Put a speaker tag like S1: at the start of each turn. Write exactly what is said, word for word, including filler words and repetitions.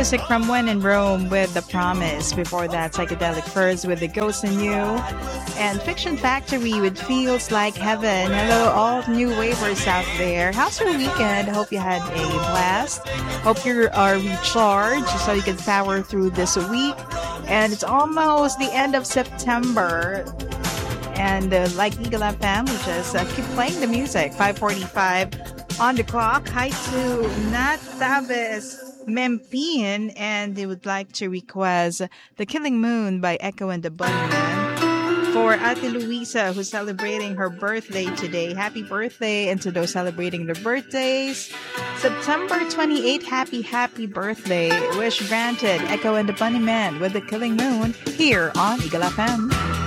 S1: music from When in Rome with The Promise. Before that, Psychedelic Furs with The Ghost in You. And Fiction Factory with Feels Like Heaven. Hello, all new wavers out there. How's your weekend? Hope you had a blast. Hope you are recharged so you can power through this week. And it's almost the end of September. And uh, like Eagle F M, we just uh, keep playing the music. five forty-five on the clock. Hi to Nat Tabes Mempin, and they would like to request The Killing Moon by Echo and the Bunnymen. For Ate Luisa, who's celebrating her birthday today, happy birthday. And to those celebrating their birthdays, September twenty-eighth, happy, happy birthday. Wish granted. Echo and the Bunnymen with The Killing Moon here on Eagle F M.